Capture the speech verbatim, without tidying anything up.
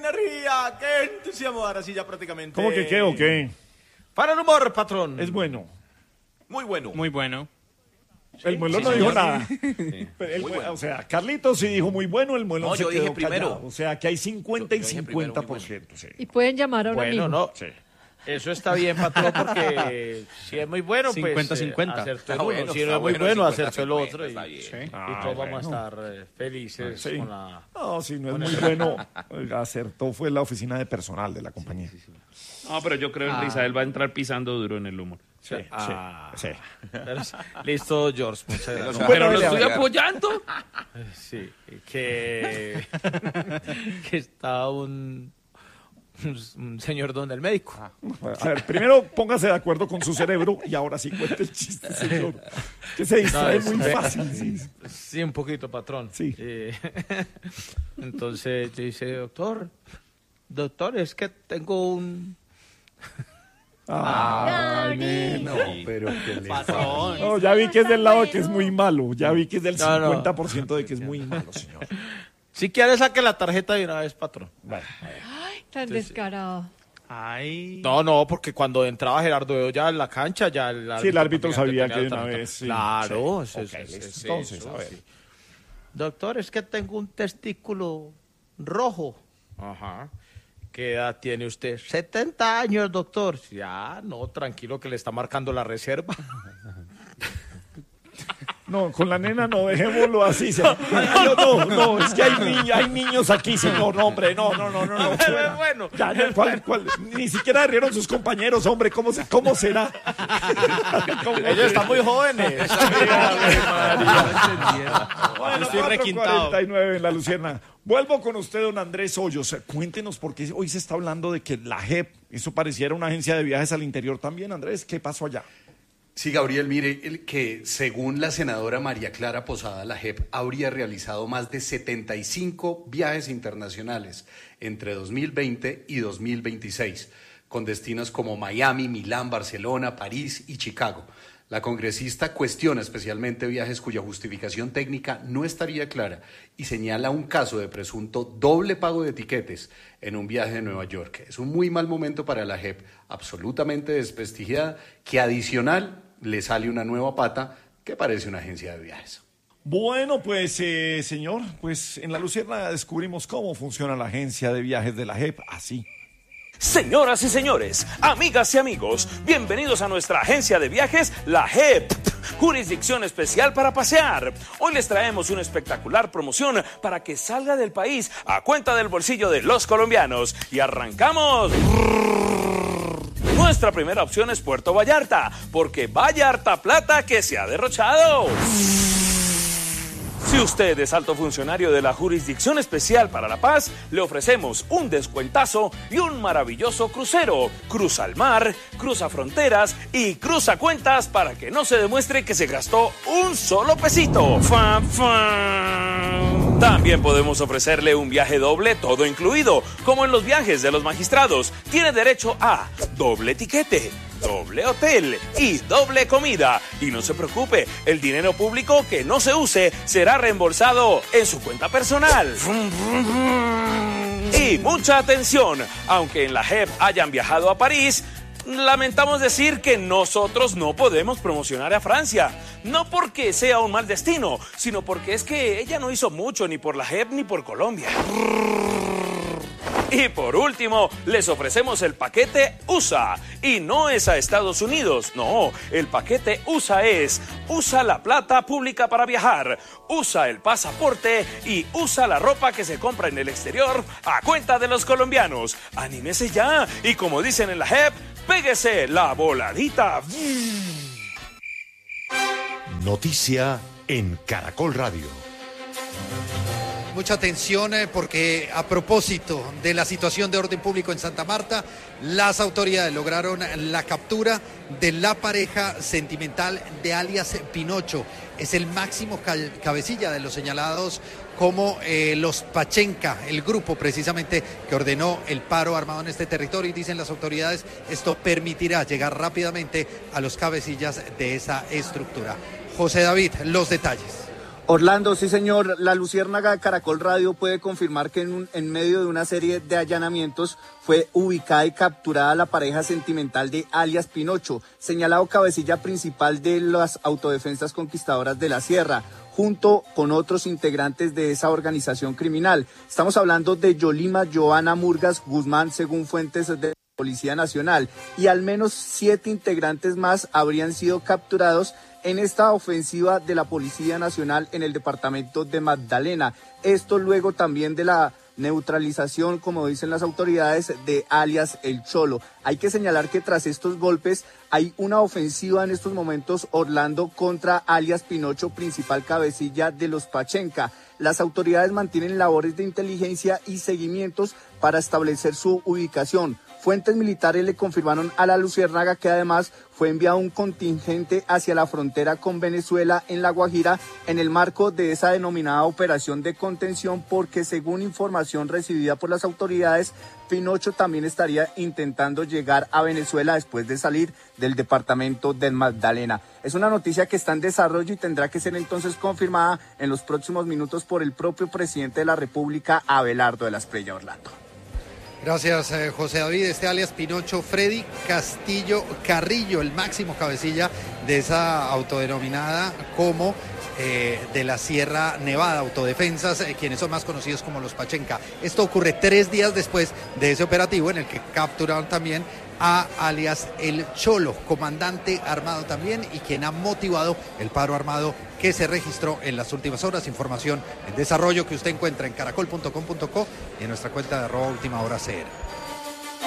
energía, qué entusiasmo. Ahora sí ya prácticamente. ¿Cómo que qué o qué? Para el humor, patrón. Es bueno. Muy bueno. Muy bueno. El Muelón Sí, no dijo señor. nada. Sí. Pero el Muy mue- bueno. O sea, Carlitos sí dijo muy bueno, el Muelón No, se yo quedó dije primero. callado. O sea, que hay cincuenta y Yo- yo dije primero, cincuenta muy por bueno. ciento. Sí. Y pueden llamar a un Bueno, amigo. no. Sí. Eso está bien, patrón, porque si es muy bueno, pues cincuenta cincuenta. eh, acertó el Está uno. bueno, Si no está es muy bueno, bueno, cincuenta, acertó el otro. Y, está bien. y Sí. Ah, todos bueno. vamos a estar eh, felices Sí. con la... No, si no es muy bueno, oiga, acertó fue la oficina de personal de la compañía. Sí, No, pero yo creo que Isabel va a entrar pisando duro en el humor. sí, Ah. sí. Listo, George, muchas gracias. Bueno, Pero lo dale, estoy a ver. apoyando. Sí, que, que está un, un señor donde el médico. A ver, primero póngase de acuerdo con su cerebro y ahora sí cuente el chiste, señor. Que se distrae No, muy es- fácil. Sí. Sí, un poquito, patrón. Sí. Eh, entonces dice, doctor, doctor, es que tengo un... Ay, nena. No, pero que le Patrón. No, ya vi que es del lado de que es muy malo. Ya vi que es del No, no. cincuenta por ciento de que es muy malo, señor. Si quiere, saque la tarjeta de una vez, patrón. Bueno, Ay, tan descarado. Ay. No, no, porque cuando entraba Gerardo ya en la cancha, ya el árbitro, sí, el árbitro también sabía tenía que de la una tarjeta. vez. Sí, Claro, sí. es- Ok, es- listo. es Entonces, eso, a ver. sí. Doctor, es que tengo un testículo rojo. Ajá. ¿Qué edad tiene usted? setenta años, doctor. Ya, no, tranquilo que le está marcando la reserva. No, con la nena no, dejémoslo así. Se... No, no, no, es que hay, ni- hay niños aquí, señor. No, hombre, no, no, no, no. no fuera. Bueno, Ya, ya, ¿cuál- cuál? Ni siquiera rieron sus compañeros, hombre. ¿Cómo, se- cómo será? ¿Cómo Ellos será? están muy jóvenes. Bueno, Estoy cuatro requintado. cuarenta y nueve en la Luciana. Vuelvo con usted, don Andrés Hoyos. Cuéntenos, porque hoy se está hablando de que la J E P, eso pareciera una agencia de viajes al interior también, Andrés. ¿Qué pasó allá? Sí, Gabriel, mire el que según la senadora María Clara Posada, la J E P habría realizado más de setenta y cinco viajes internacionales entre dos mil veinte y dos mil veintiséis, con destinos como Miami, Milán, Barcelona, París y Chicago. La congresista cuestiona especialmente viajes cuya justificación técnica no estaría clara y señala un caso de presunto doble pago de tiquetes en un viaje de Nueva York. Es un muy mal momento para la J E P, absolutamente desprestigiada, que adicional le sale una nueva pata que parece una agencia de viajes. Bueno, pues, eh, señor, pues en la Luciana descubrimos cómo funciona la agencia de viajes de la J E P, así. Señoras y señores, amigas y amigos, bienvenidos a nuestra agencia de viajes, la J E P, Jurisdicción Especial para Pasear. Hoy les traemos una espectacular promoción para que salga del país a cuenta del bolsillo de los colombianos. Y arrancamos. Nuestra primera opción es Puerto Vallarta, porque vaya harta plata que se ha derrochado. Si usted es alto funcionario de la Jurisdicción Especial para la Paz, le ofrecemos un descuentazo y un maravilloso crucero. Cruza al mar, cruza fronteras y cruza cuentas para que no se demuestre que se gastó un solo pesito. Fa, fa. También podemos ofrecerle un viaje doble todo incluido, como en los viajes de los magistrados. Tiene derecho a doble tiquete, doble hotel y doble comida. Y no se preocupe, el dinero público que no se use será reembolsado en su cuenta personal. Y mucha atención, aunque en la J E P hayan viajado a París, lamentamos decir que nosotros no podemos promocionar a Francia. No porque sea un mal destino, sino porque es que ella no hizo mucho ni por la J E P ni por Colombia. Y por último, les ofrecemos el paquete U S A. Y no es a Estados Unidos, no. El paquete U S A es: usa la plata pública para viajar, usa el pasaporte y usa la ropa que se compra en el exterior a cuenta de los colombianos. Anímese ya y, como dicen en la J E P, péguese la voladita. Noticia en Caracol Radio. Mucha atención eh, porque a propósito de la situación de orden público en Santa Marta, las autoridades lograron la captura de la pareja sentimental de alias Pinocho. Es el máximo cabecilla de los señalados como eh, los Pachenca, el grupo precisamente que ordenó el paro armado en este territorio, y dicen las autoridades, esto permitirá llegar rápidamente a los cabecillas de esa estructura. José David, los detalles. Orlando, sí señor, la Luciérnaga de Caracol Radio puede confirmar que en, un, en medio de una serie de allanamientos fue ubicada y capturada la pareja sentimental de alias Pinocho, señalado cabecilla principal de las autodefensas conquistadoras de la Sierra, junto con otros integrantes de esa organización criminal. Estamos hablando de Yolima Joana Murgas Guzmán, según fuentes de Policía Nacional, y al menos siete integrantes más habrían sido capturados en esta ofensiva de la Policía Nacional en el departamento de Magdalena. Esto luego también de la neutralización, como dicen las autoridades, de alias El Cholo. Hay que señalar que tras estos golpes hay una ofensiva en estos momentos, Orlando, contra alias Pinocho, principal cabecilla de los Pachenca. Las autoridades mantienen labores de inteligencia y seguimientos para establecer su ubicación. Fuentes militares le confirmaron a la Luciérnaga que además fue enviado un contingente hacia la frontera con Venezuela en La Guajira en el marco de esa denominada operación de contención, porque según información recibida por las autoridades, Pinocho también estaría intentando llegar a Venezuela después de salir del departamento del Magdalena. Es una noticia que está en desarrollo y tendrá que ser entonces confirmada en los próximos minutos por el propio presidente de la República, Abelardo de la Espriella. Orlando. Gracias, eh, José David. Este alias Pinocho Freddy Castillo Carrillo, el máximo cabecilla de esa autodenominada como eh, de la Sierra Nevada, Autodefensas, eh, quienes son más conocidos como los Pachenca. Esto ocurre tres días después de ese operativo en el que capturaron también a alias El Cholo, comandante armado también y quien ha motivado el paro armado que se registró en las últimas horas. Información en desarrollo que usted encuentra en caracol punto com punto co y en nuestra cuenta de arroba última hora C R.